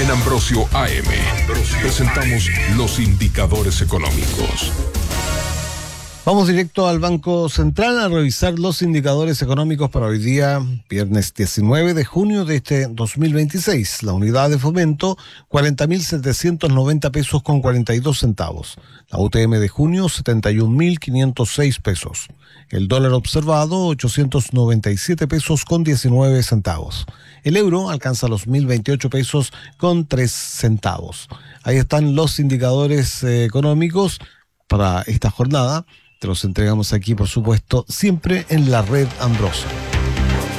En Ambrosio AM presentamos los indicadores económicos. Vamos directo al Banco Central a revisar los indicadores económicos para hoy día, viernes 19 de junio de este 2026. La unidad de fomento, 40.790 pesos con 42 centavos. La UTM de junio, 71.506 pesos. El dólar observado, 897 pesos con 19 centavos. El euro alcanza los 1.028 pesos con 3 centavos. Ahí están los indicadores económicos para esta jornada. Te los entregamos aquí, por supuesto, siempre en la red Ambrosio.